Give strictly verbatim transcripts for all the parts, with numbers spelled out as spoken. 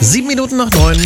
Sieben Minuten nach neun.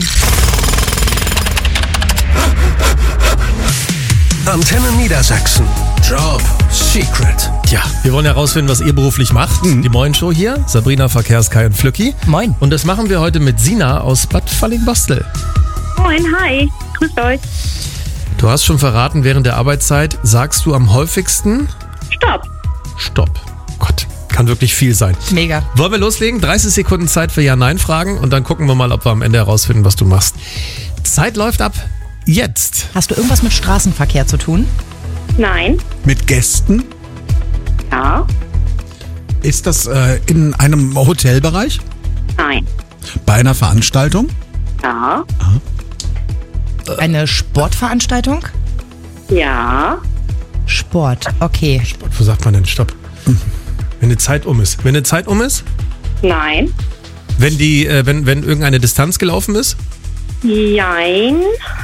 Antenne Niedersachsen. Job Secret. Tja, wir wollen herausfinden, was ihr beruflich macht. Mhm. Die Moin-Show hier, Sabrina, Verkehrs, Kai und Flücki. Moin. Und das machen wir heute mit Sina aus Bad Fallingbostel. Moin, hi. Grüßt euch. Du hast schon verraten, während der Arbeitszeit sagst du am häufigsten... Stopp. Stopp. Gott, kann wirklich viel sein. Mega. Wollen wir loslegen? dreißig Sekunden Zeit für Ja-Nein-Fragen und dann gucken wir mal, ob wir am Ende herausfinden, was du machst. Zeit läuft ab. Jetzt. Hast du irgendwas mit Straßenverkehr zu tun? Nein. Mit Gästen? Ja. Ist das äh, in einem Hotelbereich? Nein. Bei einer Veranstaltung? Ja. Eine Sportveranstaltung? Ja. Sport, okay. Sport, wo sagt man denn Stopp? Wenn eine Zeit um ist. Wenn eine Zeit um ist? Nein. Wenn die, äh, wenn, wenn irgendeine Distanz gelaufen ist? Jein.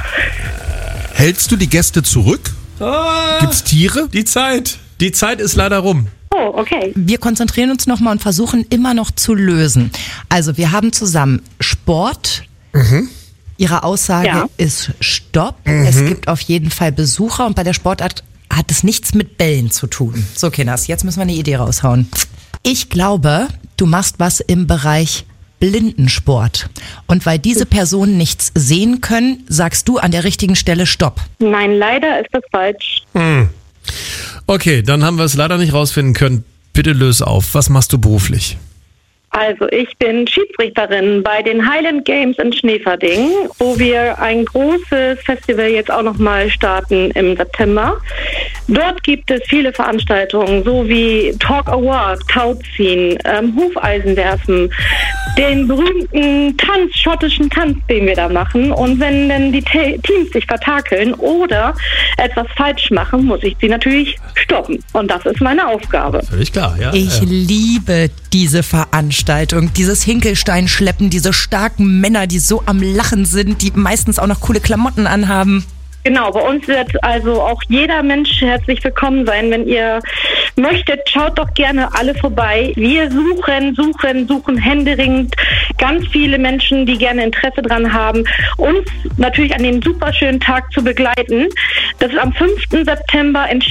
Hältst du die Gäste zurück? Ah, Gibt's Tiere? Die Zeit. Die Zeit ist leider rum. Oh, okay. Wir konzentrieren uns nochmal und versuchen immer noch zu lösen. Also wir haben zusammen Sport. Mhm. Ihre Aussage Ja. ist Stopp. Mhm. Es gibt auf jeden Fall Besucher und bei der Sportart hat es nichts mit Bällen zu tun. So, Kinders, jetzt müssen wir eine Idee raushauen. Ich glaube, du machst was im Bereich Blindensport. Und weil diese Personen nichts sehen können, sagst du an der richtigen Stelle Stopp. Nein, leider ist das falsch. Hm. Okay, dann haben wir es leider nicht rausfinden können. Bitte löse auf. Was machst du beruflich? Also ich bin Schiedsrichterin bei den Highland Games in Schneeverding, wo wir ein großes Festival jetzt auch nochmal starten im September. Dort gibt es viele Veranstaltungen, so wie Talk Award, Tauziehen, ähm, Hufeisen werfen, den berühmten Tanz, schottischen Tanz, den wir da machen. Und wenn dann die Te- Teams sich vertakeln oder etwas falsch machen, muss ich sie natürlich stoppen. Und das ist meine Aufgabe. Völlig klar, ja. Ich ja. liebe diese Veranstaltung, dieses Hinkelsteinschleppen, diese starken Männer, die so am Lachen sind, die meistens auch noch coole Klamotten anhaben. Genau, bei uns wird also auch jeder Mensch herzlich willkommen sein. Wenn ihr möchtet, schaut doch gerne alle vorbei. Wir suchen, suchen, suchen händeringend ganz viele Menschen, die gerne Interesse dran haben, uns natürlich an den superschönen Tag zu begleiten. Das ist am fünften September in